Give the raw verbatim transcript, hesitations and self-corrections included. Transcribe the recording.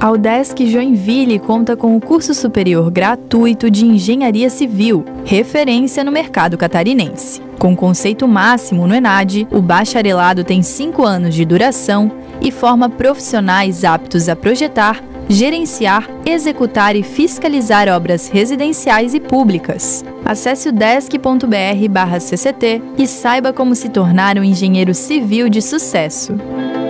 A UDESC Joinville conta com o curso superior gratuito de Engenharia Civil, referência no mercado catarinense. Com conceito máximo no ENAD, o bacharelado tem cinco anos de duração e forma profissionais aptos a projetar, gerenciar, executar e fiscalizar obras residenciais e públicas. Acesse o desc ponto br barra C C T e saiba como se tornar um engenheiro civil de sucesso.